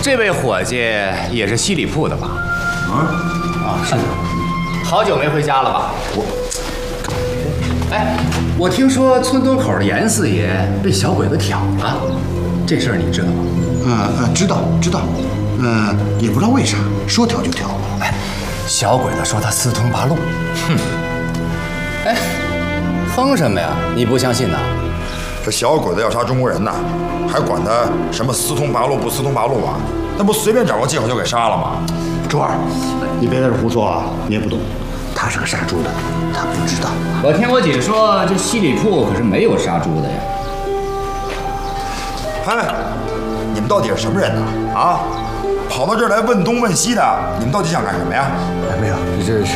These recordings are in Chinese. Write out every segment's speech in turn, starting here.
这位伙计也是西里铺的吧？ 是的。 好久没回家了吧？我听说村东口的严四爷被小鬼子挑了，这事儿你知道吗？ 知道。也不知道为啥，说挑就挑。 小鬼子说他私通八路。哼。疯什么呀？你不相信呐？ 这小鬼子要杀中国人呐，还管他什么私通八路不私通八路啊？那不随便找个借口就给杀了吗？ 周二，你别在这胡说啊！你也不懂，他是个杀猪的，他不知道。 我听我姐说，这西里铺可是没有杀猪的呀。 你们到底是什么人呢？啊，跑到这儿来问东问西的，你们到底想干什么呀？ 没有，你这是。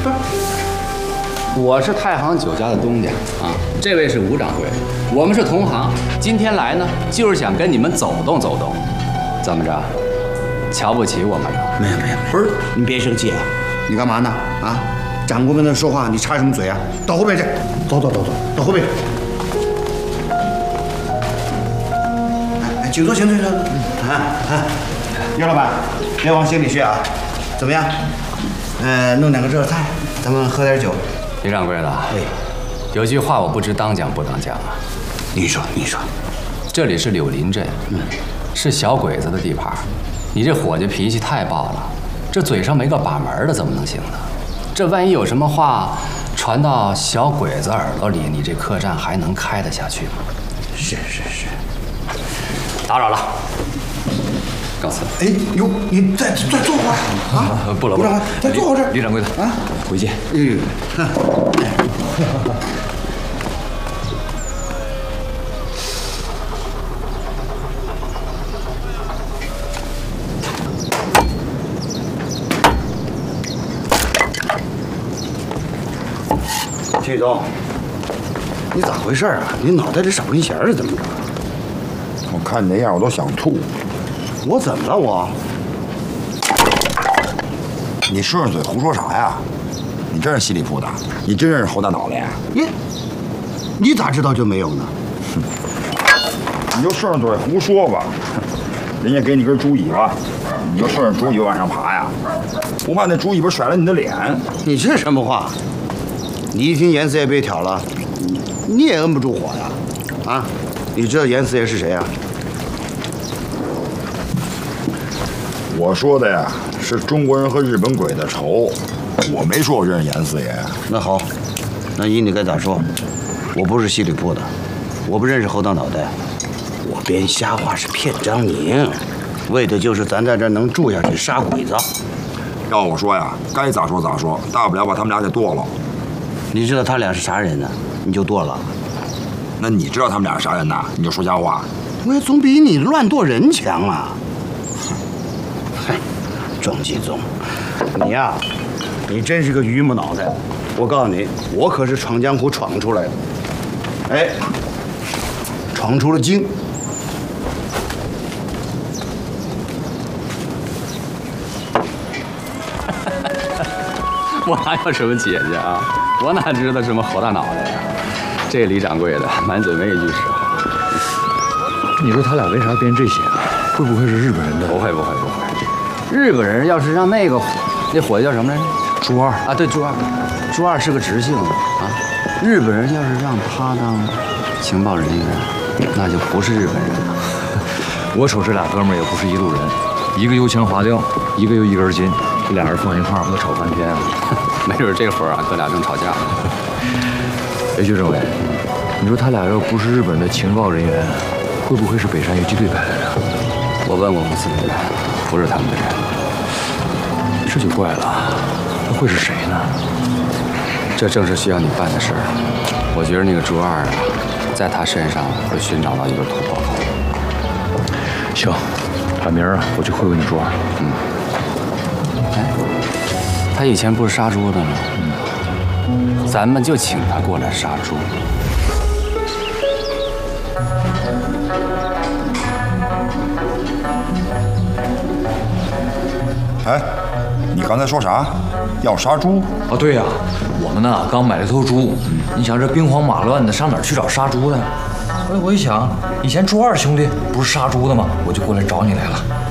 我是太行酒家的东家啊，这位是吴掌柜，我们是同行。今天来呢，就是想跟你们走动走动。怎么着？瞧不起我们了？ 没有，不是，你别生气啊！你干嘛呢？啊，掌柜们那说话，你插什么嘴啊？到后边去，走，到后边。请坐。岳老板，别往心里去啊。怎么样？弄2个热菜，咱们喝点酒。 李掌柜的，有句话我不知当讲不当讲啊。 你说， 这里是柳林镇，是小鬼子的地盘。你这伙计脾气太暴了，这嘴上没个把门的，怎么能行呢？这万一有什么话传到小鬼子耳朵里，你这客栈还能开得下去吗？ 是。 打扰了，告辞。 你再坐会儿啊！ 不了， 再坐会儿这儿。 李掌柜的啊，回见。 秦宇东，你咋回事啊？你脑袋里少根弦是怎么着？ 我看你那样，我都想吐。 我怎么了我？ 你顺着嘴胡说啥呀？你真是西里铺的？你真认识侯大脑袋呀？ 你咋知道就没有呢？ 你就顺着嘴胡说吧。人家给你根猪尾巴，你就顺着猪尾巴往上爬呀？不怕那猪尾巴甩了你的脸？ 你这什么话？你一听严四爷被挑了，你也摁不住火呀？啊？你知道严四爷是谁呀？ 我说的呀，是中国人和日本鬼的仇。我没说我认识严四爷。 那好，那依你该咋说？我不是西里铺的，我不认识侯大脑袋，我编瞎话是骗张宁，为的就是咱在这儿能住下去杀鬼子。 要我说呀，该咋说咋说，大不了把他们俩给剁了。 你知道他俩是啥人呢？你就剁了。 那你知道他们俩是啥人呢？你就说瞎话。 我也总比你乱剁人强啊！嗨，庄继宗，你呀，你真是个榆木脑袋。我告诉你，我可是闯江湖闯出来的，闯出了京。 我哪有什么姐姐啊？我哪知道什么侯大脑袋呀？这李掌柜的满嘴没一句实话。 你说他俩为啥编这些啊？会不会是日本人的？ 不会。日本人要是让那伙计叫什么来着？ 朱二啊，对，朱二是个直姓啊。日本人要是让他当情报人员，那就不是日本人了。 我瞅这俩哥们儿也不是一路人，一个油腔滑调，一个又一根筋，这俩人放一块儿不都吵翻天了？ 没准这会儿啊，哥俩正吵架呢。 哎，薛政委，你说他俩要不是日本的情报人员，会不会是北山游击队派来的？ 我问过公司的人，不是他们的人。 这就怪了，那会是谁呢？ 这正是需要你办的事儿。我觉得那个朱二啊，在他身上会寻找到一个突破口。 行，把明儿啊，我去会会你朱二。 他以前不是杀猪的吗？咱们就请他过来杀猪。 你刚才说啥？要杀猪？ 哦，对呀，我们呢刚买了头猪。你想这兵荒马乱的，上哪儿去找杀猪的？后来我一想，以前朱二兄弟不是杀猪的吗？我就过来找你来了。